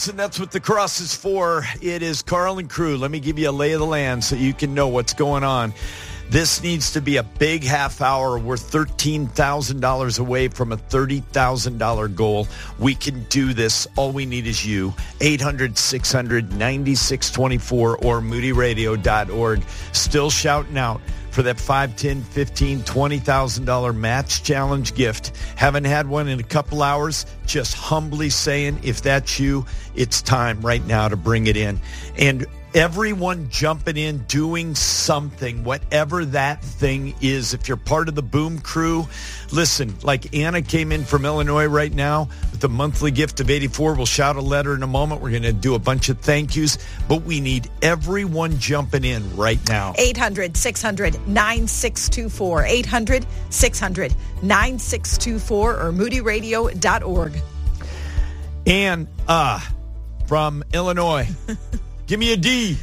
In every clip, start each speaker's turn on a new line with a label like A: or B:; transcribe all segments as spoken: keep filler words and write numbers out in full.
A: And that's what the cross is for. It is Carl and crew. Let me give you a lay of the land so you can know what's going on. This needs to be a big half hour. We're thirteen thousand dollars away from a thirty thousand dollars goal. We can do this. All we need is you. eight hundred, six hundred, ninety-six twenty-four or moody radio dot org. Still shouting out for that five, ten, fifteen, twenty thousand dollars match challenge gift. Haven't had one in a couple hours. Just humbly saying, if that's you, it's time right now to bring it in. And everyone jumping in, doing something, whatever that thing is. If you're part of the Boom Crew, listen, like Anna came in from Illinois right now with a monthly gift of eighty-four. We'll shout a letter in a moment. We're going to do a bunch of thank yous, but we need everyone jumping in right now.
B: eight hundred, six hundred, nine six two four. eight hundred, six hundred, nine six two four or moody radio dot org.
A: And uh, from Illinois, give me a D.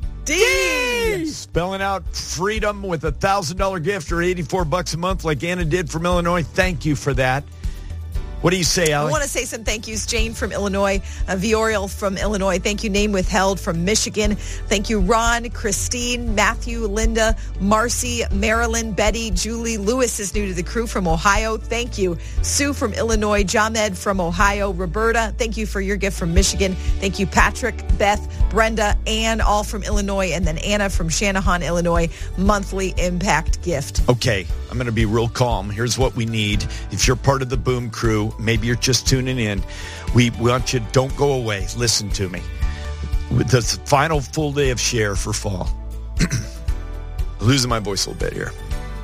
B: D.
A: Spelling out freedom with a one thousand dollars gift or eighty-four bucks a month like Anna did from Illinois. Thank you for that. What do you say, Alex?
B: I want to say some thank yous. Jane from Illinois, uh, Vioriel from Illinois. Thank you. Name withheld from Michigan. Thank you, Ron, Christine, Matthew, Linda, Marcy, Marilyn, Betty, Julie. Lewis is new to the crew from Ohio. Thank you. Sue from Illinois, Jamed from Ohio, Roberta. Thank you for your gift from Michigan. Thank you, Patrick, Beth, Brenda, Ann, all from Illinois, and then Anna from Shanahan, Illinois, monthly impact gift.
A: Okay, I'm going to be real calm. Here's what we need. If you're part of the Boom Crew, maybe you're just tuning in. We want you, don't go away. Listen to me. The final full day of share for fall. Losing my voice a little bit here.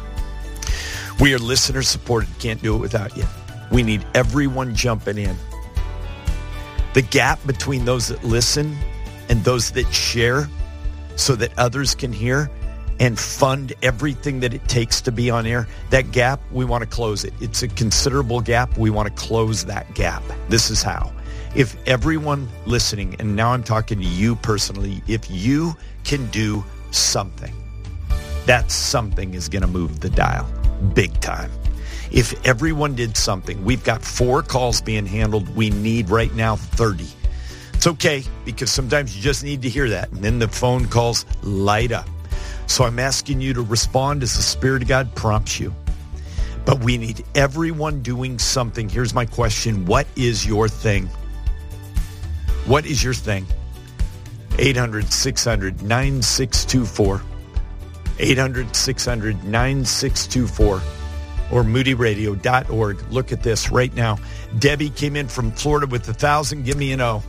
A: We are listener supported. Can't do it without you. We need everyone jumping in. The gap between those that listen and those that share so that others can hear and fund everything that it takes to be on air, that gap, we want to close it. It's a considerable gap. We want to close that gap. This is how. If everyone listening, and now I'm talking to you personally, if you can do something, that something is going to move the dial big time. If everyone did something, we've got four calls being handled. We need right now thirty. It's okay, because sometimes you just need to hear that, and then the phone calls light up. So I'm asking you to respond as the Spirit of God prompts you. But we need everyone doing something. Here's my question. What is your thing? What is your thing? eight hundred, six hundred, nine six two four. eight hundred, six hundred, nine six two four. Or moody radio dot org. Look at this right now. Debbie came in from Florida with a thousand. Give me an O.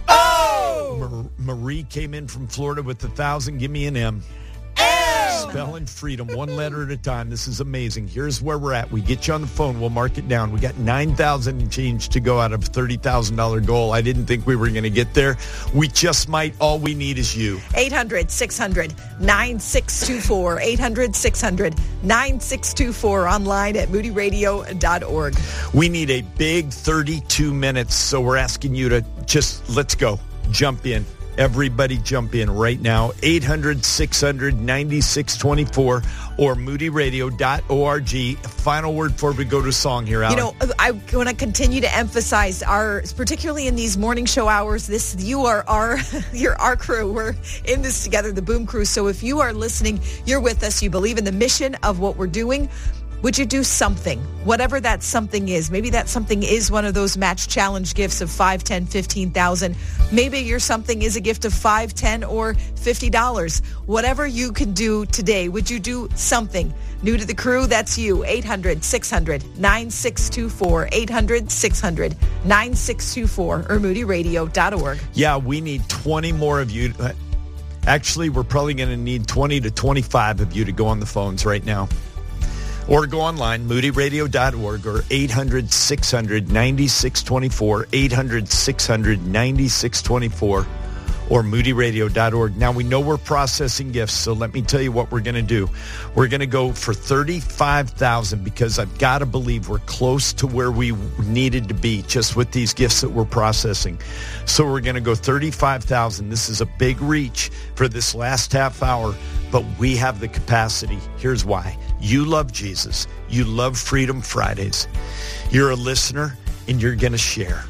B: Oh!
A: Mar- Marie came in from Florida with a thousand. Give me an M. Spelling freedom, one letter at a time. This is amazing. Here's where we're at. We get you on the phone. We'll mark it down. We got nine thousand and change to go out of a thirty thousand dollars goal. I didn't think we were going to get there. We just might. All we need is you.
B: eight hundred, six hundred, nine six two four. eight hundred, six hundred, nine six two four. Online at moody radio dot org.
A: We need a big thirty-two minutes, so we're asking you to just, let's go. Jump in. Everybody jump in right now. eight hundred, six hundred, ninety-six twenty-four or moody radio dot org. Final word before we go to song here, Alan.
B: You know, I want to continue to emphasize our, particularly in these morning show hours, this, you are our, you're our crew. We're in this together, the Boom Crew. So if you are listening, you're with us, you believe in the mission of what we're doing, would you do something, whatever that something is? Maybe that something is one of those match challenge gifts of five, ten, fifteen thousand. Maybe your something is a gift of five, ten, or fifty dollars. Whatever you can do today, would you do something? New to the crew, that's you. eight hundred, six hundred, nine six two four. eight hundred, six hundred, nine six two four or moody radio dot org.
A: Yeah, we need twenty more of you. Actually, we're probably going to need twenty to twenty-five of you to go on the phones right now. Or go online, moody radio dot org or eight hundred, six hundred, ninety-six twenty-four, eight hundred, six hundred, ninety-six twenty-four, or moody radio dot org. Now, we know we're processing gifts, so let me tell you what we're going to do. We're going to go for thirty-five thousand dollars because I've got to believe we're close to where we needed to be just with these gifts that we're processing. So we're going to go thirty-five thousand dollars. This is a big reach for this last half hour, but we have the capacity. Here's why. You love Jesus. You love Freedom Fridays. You're a listener, and you're going to share.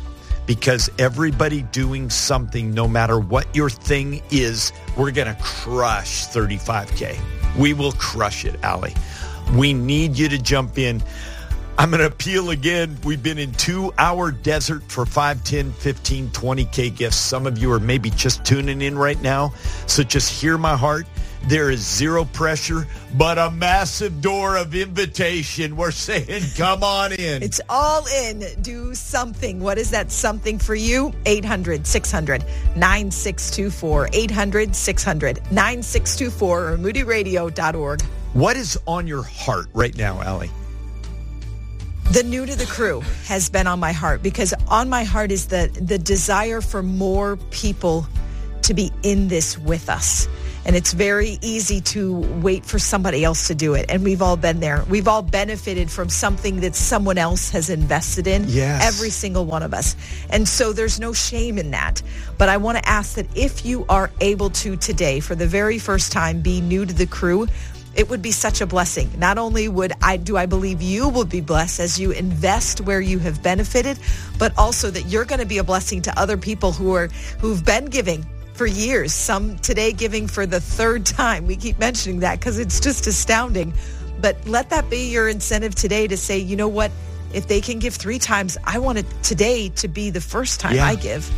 A: because everybody doing something, no matter what your thing is, we're going to crush thirty-five K. We will crush it, Allie. We need you to jump in. I'm going to appeal again. We've been in two-hour desert for five, ten, fifteen, twenty K gifts. Some of you are maybe just tuning in right now. So just hear my heart. There is zero pressure, but a massive door of invitation. We're saying, come on in.
B: It's all in. Do something. What is that something for you? eight hundred, six hundred, nine six two four. eight hundred, six hundred, nine six two four or moody radio dot org.
A: What is on your heart right now, Allie?
B: The new to the crew has been on my heart, because on my heart is the, the desire for more people to be in this with us. And it's very easy to wait for somebody else to do it. And we've all been there. We've all benefited from something that someone else has invested in.
A: Yes.
B: Every single one of us. And so there's no shame in that. But I want to ask that if you are able to today, for the very first time, be new to the crew, it would be such a blessing. Not only would I, do I believe you will be blessed as you invest where you have benefited, but also that you're going to be a blessing to other people who are, who've been giving for years, some today giving for the third time. We keep mentioning that because it's just astounding. But let that be your incentive today to say, you know what, if they can give three times, I want it today to be the first time
A: yeah.
B: I give.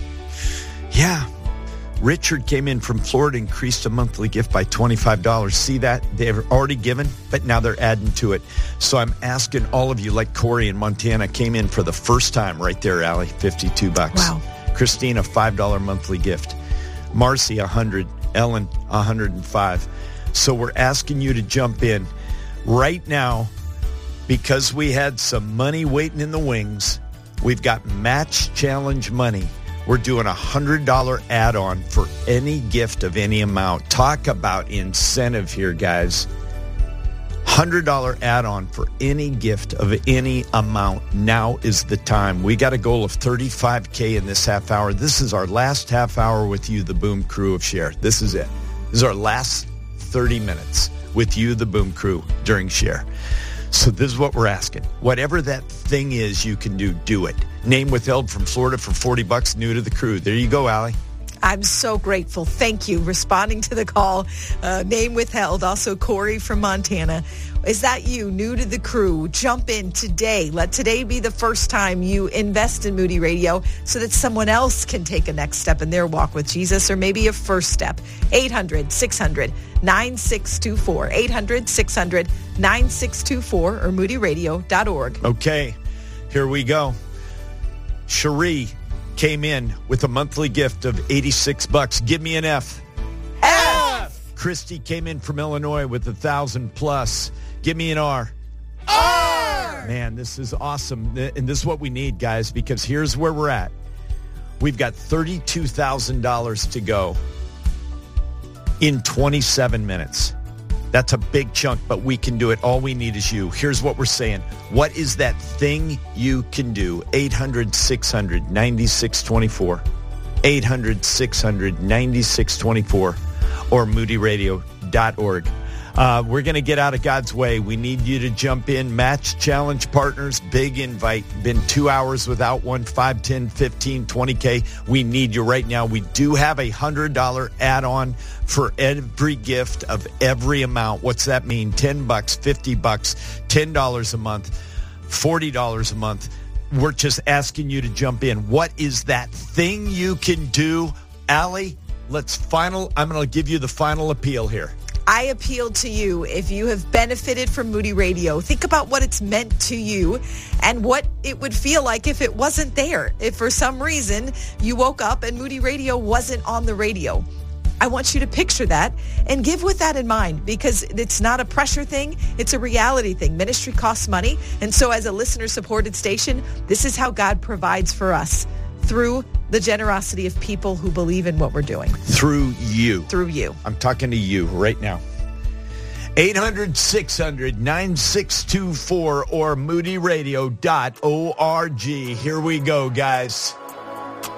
A: Yeah. Richard came in from Florida, increased a monthly gift by twenty-five dollars. See that? They've already given, but now they're adding to it. So I'm asking all of you, like Corey in Montana, came in for the first time right there, Allie, fifty-two bucks.
B: Wow.
A: Christina, five dollars monthly gift. Marcy, one hundred. Ellen, one hundred five. So we're asking you to jump in right now, because we had some money waiting in the wings. We've got match challenge money. We're doing a one hundred dollars add-on for any gift of any amount. Talk about incentive here, guys. one hundred dollars add-on for any gift of any amount. Now is the time. We got a goal of thirty-five K in this half hour. This is our last half hour with you, the Boom Crew of Share. This is it. This is our last thirty minutes with you, the Boom Crew, during Share. So this is what we're asking. Whatever that thing is you can do, do it. Name withheld from Florida for forty bucks, new to the crew. There you go, Allie.
B: I'm so grateful. Thank you. Responding to the call. Uh, name withheld. Also, Corey from Montana. Is that you, new to the crew? Jump in today. Let today be the first time you invest in Moody Radio so that someone else can take a next step in their walk with Jesus, or maybe a first step. eight hundred, six hundred, nine six two four. eight hundred, six hundred, nine six two four or moody radio dot org.
A: Okay, here we go. Cherie came in with a monthly gift of eighty-six bucks. Give me an F.
B: F.
A: Christy came in from Illinois with a thousand plus. Give me an R.
B: R.
A: Man, this is awesome. And this is what we need, guys, because here's where we're at. We've got thirty-two thousand dollars to go in twenty-seven minutes. That's a big chunk, but we can do it. All we need is you. Here's what we're saying. What is that thing you can do? eight hundred, six hundred, nine six two four. eight hundred, six hundred, nine six two four or moody radio dot org. Uh, we're going to get out of God's way. We need you to jump in. Match challenge partners, big invite. Been two hours without one, five, ten, fifteen, twenty K. We need you right now. We do have a one hundred dollars add-on for every gift of every amount. What's that mean? ten bucks, fifty bucks, ten dollars a month, forty dollars a month. We're just asking you to jump in. What is that thing you can do? Allie, let's final. I'm going to give you the final appeal here.
B: I appeal to you, if you have benefited from Moody Radio, think about what it's meant to you and what it would feel like if it wasn't there. If for some reason you woke up and Moody Radio wasn't on the radio. I want you to picture that and give with that in mind, because it's not a pressure thing. It's a reality thing. Ministry costs money. And so as a listener-supported station, this is how God provides for us, through the generosity of people who believe in what we're doing.
A: Through you.
B: Through you.
A: I'm talking to you right now. eight hundred, six hundred, nine six two four or moody radio dot org. Here we go, guys.